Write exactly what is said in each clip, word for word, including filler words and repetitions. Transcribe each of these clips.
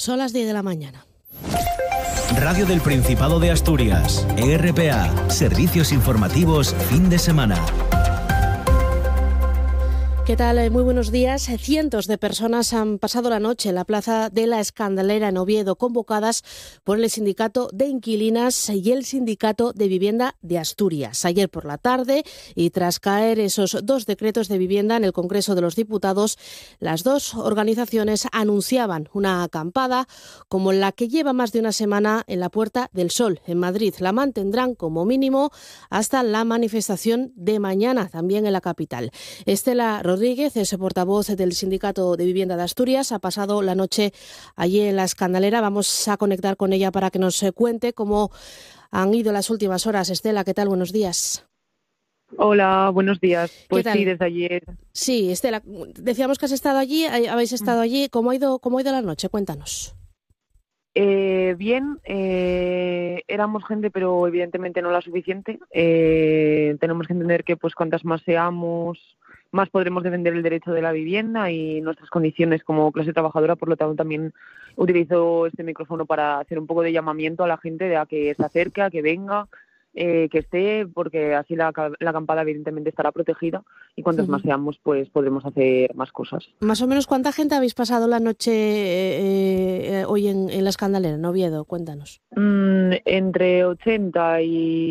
Son las diez de la mañana. Radio del Principado de Asturias, E R P A, Servicios Informativos, fin de semana. ¿Qué tal? Muy buenos días. Cientos de personas han pasado la noche en la Plaza de la Escandalera en Oviedo, convocadas por el Sindicato de Inquilinas y el Sindicato de Vivienda de Asturias. Ayer por la tarde, y tras caer esos dos decretos de vivienda en el Congreso de los Diputados, las dos organizaciones anunciaban una acampada como la que lleva más de una semana en la Puerta del Sol, en Madrid. La mantendrán como mínimo hasta la manifestación de mañana, también en la capital. Estela Rodríguez es portavoz del Sindicato de Vivienda de Asturias. Ha pasado la noche allí en la Escandalera. Vamos a conectar con ella para que nos cuente cómo han ido las últimas horas. Estela, ¿qué tal? Buenos días. Hola, buenos días. Pues sí, desde ayer. Sí, Estela, decíamos que has estado allí, habéis estado allí. ¿Cómo ha ido, cómo ha ido la noche? Cuéntanos. Eh, bien, eh, éramos gente, pero evidentemente no la suficiente. Eh, tenemos que entender que pues cuantas más seamos, más podremos defender el derecho de la vivienda y nuestras condiciones como clase trabajadora. Por lo tanto, también utilizo este micrófono para hacer un poco de llamamiento a la gente de a que se acerque, a que venga, eh, que esté, porque así la, la acampada evidentemente estará protegida y cuantas uh-huh. más seamos, pues podremos hacer más cosas. Más o menos, ¿cuánta gente habéis pasado la noche eh, eh, hoy en, en la Escandalera, en Oviedo? Cuéntanos. Mm, entre ochenta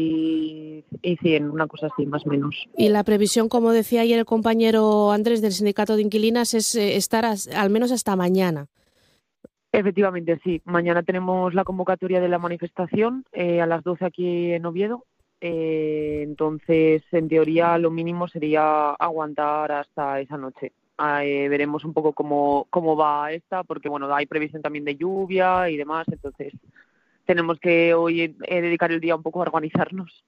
y, y cien, una cosa así, más o menos. Y la previsión, como decía ayer el compañero Andrés del Sindicato de Inquilinas, es eh, estar as, al menos hasta mañana. Efectivamente, sí. Mañana tenemos la convocatoria de la manifestación eh, a las doce aquí en Oviedo. Eh, entonces, en teoría, lo mínimo sería aguantar hasta esa noche. Eh, veremos un poco cómo, cómo va esta, porque bueno, hay previsión también de lluvia y demás. Entonces, tenemos que hoy eh, dedicar el día un poco a organizarnos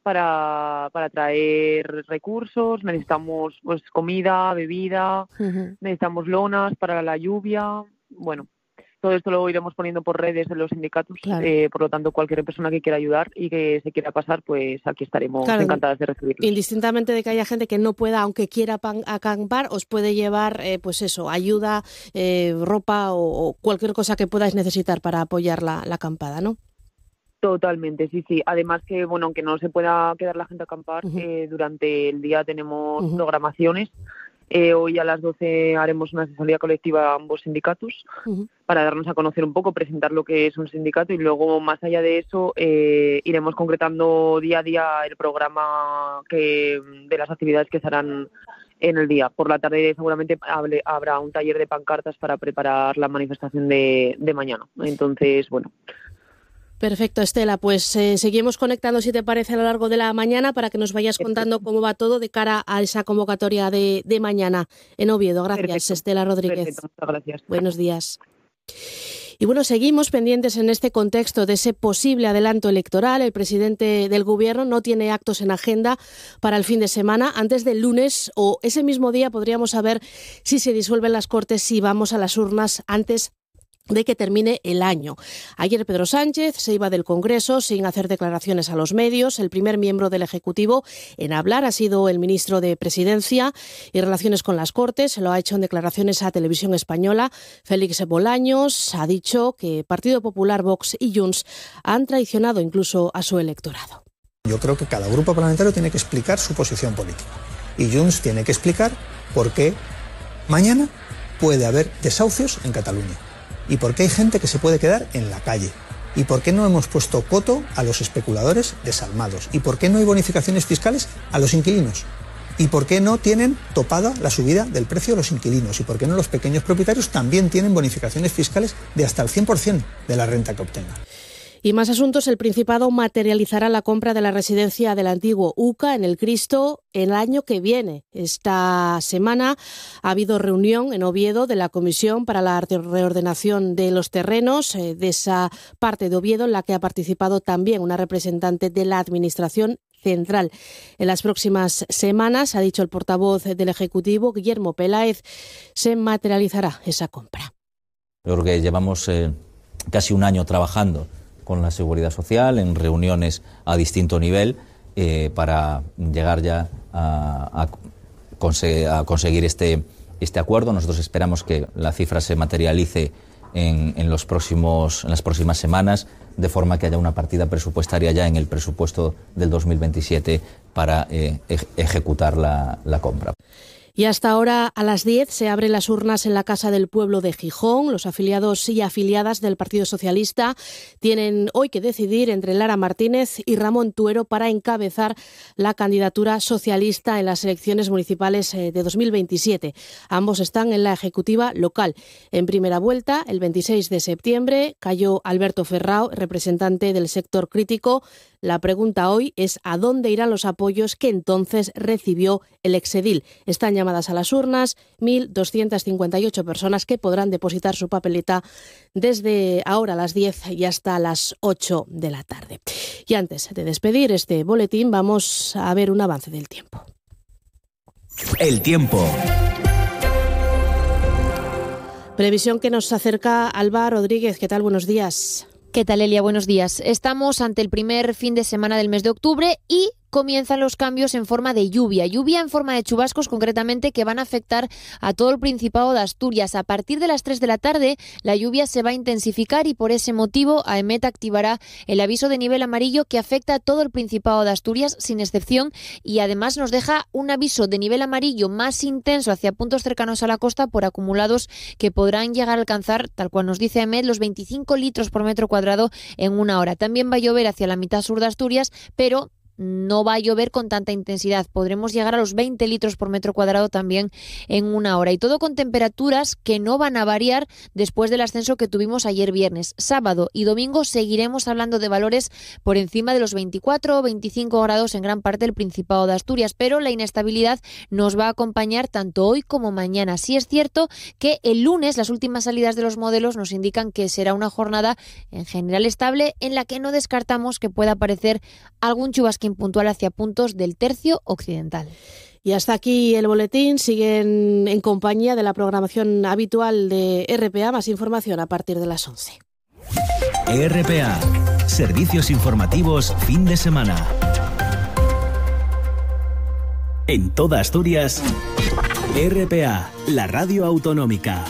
para, para traer recursos. Necesitamos pues comida, bebida, uh-huh. necesitamos lonas para la lluvia. Bueno, todo esto lo iremos poniendo por redes de los sindicatos, claro. eh, por lo tanto, cualquier persona que quiera ayudar y que se quiera pasar, pues aquí estaremos claro, encantadas de recibirlos. Indistintamente de que haya gente que no pueda, aunque quiera pan, acampar, os puede llevar, eh, pues eso, ayuda, eh, ropa o, o cualquier cosa que podáis necesitar para apoyar la, la acampada, ¿no? Totalmente, sí, sí. Además que, bueno, aunque no se pueda quedar la gente a acampar, uh-huh. eh, durante el día tenemos uh-huh. programaciones. Eh, hoy a las doce haremos una asesoría colectiva a ambos sindicatos uh-huh. para darnos a conocer un poco, presentar lo que es un sindicato y luego, más allá de eso, eh, iremos concretando día a día el programa que de las actividades que se harán en el día. Por la tarde seguramente hable, habrá un taller de pancartas para preparar la manifestación de, de mañana. Entonces, bueno... Perfecto, Estela. Pues eh, seguimos conectando, si te parece, a lo largo de la mañana para que nos vayas contando cómo va todo de cara a esa convocatoria de, de mañana en Oviedo. Gracias, Perfecto. Estela Rodríguez. Perfecto, muchas gracias. Buenos días. Y bueno, seguimos pendientes en este contexto de ese posible adelanto electoral. El presidente del Gobierno no tiene actos en agenda para el fin de semana. Antes del lunes o ese mismo día podríamos saber si se disuelven las Cortes, si vamos a las urnas antes de que termine el año. Ayer Pedro Sánchez se iba del Congreso sin hacer declaraciones a los medios. El primer miembro del Ejecutivo en hablar ha sido el ministro de Presidencia y Relaciones con las Cortes. Lo ha hecho en declaraciones a Televisión Española. Félix Bolaños ha dicho que Partido Popular, Vox y Junts han traicionado incluso a su electorado. Yo creo que cada grupo parlamentario tiene que explicar su posición política. Y Junts tiene que explicar por qué mañana puede haber desahucios en Cataluña. Y por qué hay gente que se puede quedar en la calle. Y por qué no hemos puesto coto a los especuladores desalmados. Y por qué no hay bonificaciones fiscales a los inquilinos. Y por qué no tienen topada la subida del precio de los inquilinos. Y por qué no los pequeños propietarios también tienen bonificaciones fiscales de hasta el cien por ciento de la renta que obtengan. Y más asuntos. El Principado materializará la compra de la residencia del antiguo U C A en el Cristo el año que viene. Esta semana ha habido reunión en Oviedo de la Comisión para la Reordenación de los Terrenos, eh, de esa parte de Oviedo, en la que ha participado también una representante de la Administración Central. En las próximas semanas, ha dicho el portavoz del Ejecutivo, Guillermo Peláez, se materializará esa compra. Yo creo que llevamos eh, casi un año trabajando con la Seguridad Social, en reuniones a distinto nivel, eh, para llegar ya a, a, conse- a conseguir este, este acuerdo. Nosotros esperamos que la cifra se materialice en, en, los próximos, en las próximas semanas, de forma que haya una partida presupuestaria ya en el presupuesto del dos mil veintisiete para eh, ejecutar la, la compra. Y hasta ahora, a las diez, se abren las urnas en la Casa del Pueblo de Gijón. Los afiliados y afiliadas del Partido Socialista tienen hoy que decidir entre Lara Martínez y Ramón Tuero para encabezar la candidatura socialista en las elecciones municipales de dos mil veintisiete. Ambos están en la ejecutiva local. En primera vuelta, el veintiséis de septiembre, cayó Alberto Ferrao, representante del sector crítico. La pregunta hoy es ¿a dónde irán los apoyos que entonces recibió el exedil? Están llamadas a las urnas mil doscientas cincuenta y ocho personas que podrán depositar su papeleta desde ahora a las diez y hasta las ocho de la tarde. Y antes de despedir este boletín, vamos a ver un avance del tiempo. El tiempo. Previsión que nos acerca Alba Rodríguez. ¿Qué tal? Buenos días. ¿Qué tal, Elia? Buenos días. Estamos ante el primer fin de semana del mes de octubre y comienzan los cambios en forma de lluvia. Lluvia en forma de chubascos, concretamente, que van a afectar a todo el Principado de Asturias. A partir de las tres de la tarde, la lluvia se va a intensificar y por ese motivo AEMET activará el aviso de nivel amarillo que afecta a todo el Principado de Asturias, sin excepción, y además nos deja un aviso de nivel amarillo más intenso hacia puntos cercanos a la costa por acumulados que podrán llegar a alcanzar, tal cual nos dice AEMET, los veinticinco litros por metro cuadrado en una hora. También va a llover hacia la mitad sur de Asturias, pero no va a llover con tanta intensidad. Podremos llegar a los veinte litros por metro cuadrado también en una hora. Y todo con temperaturas que no van a variar después del ascenso que tuvimos ayer viernes. Sábado y domingo seguiremos hablando de valores por encima de los veinticuatro o veinticinco grados en gran parte del Principado de Asturias, pero la inestabilidad nos va a acompañar tanto hoy como mañana. Sí es cierto que el lunes las últimas salidas de los modelos nos indican que será una jornada en general estable en la que no descartamos que pueda aparecer algún chubasquín puntual hacia puntos del tercio occidental. Y hasta aquí el boletín. Siguen en compañía de la programación habitual de R P A. Más información a partir de las once. R P A, servicios informativos fin de semana. En toda Asturias, R P A, la radio autonómica.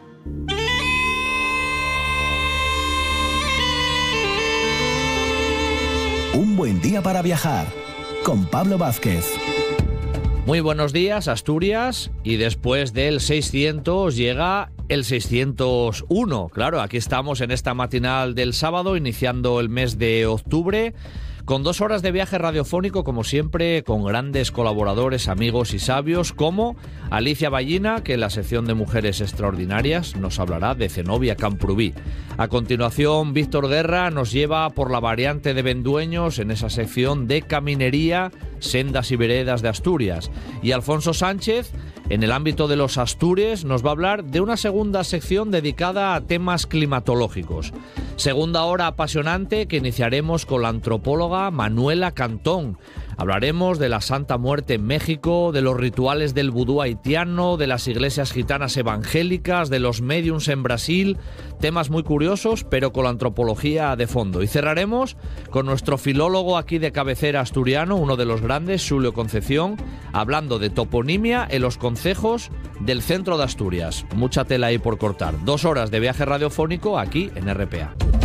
Un buen día para viajar, con Pablo Vázquez. Muy buenos días, Asturias, y después del seiscientos llega el seiscientos uno. Claro, aquí estamos en esta matinal del sábado, iniciando el mes de octubre, con dos horas de viaje radiofónico, como siempre, con grandes colaboradores, amigos y sabios, como Alicia Ballina, que en la sección de Mujeres Extraordinarias nos hablará de Zenobia Camprubí. A continuación, Víctor Guerra nos lleva por la variante de Vendueños en esa sección de Caminería, Sendas y Veredas de Asturias. Y Alfonso Sánchez, en el ámbito de los Astures, nos va a hablar de una segunda sección dedicada a temas climatológicos. Segunda hora apasionante que iniciaremos con la antropóloga Manuela Cantón. Hablaremos de la Santa Muerte en México, de los rituales del vudú haitiano, de las iglesias gitanas evangélicas, de los médiums en Brasil, temas muy curiosos, pero con la antropología de fondo. Y cerraremos con nuestro filólogo aquí de cabecera asturiano, uno de los grandes, Xulio Concepción, hablando de toponimia en los concejos del centro de Asturias. Mucha tela ahí por cortar. Dos horas de viaje radiofónico aquí en R P A.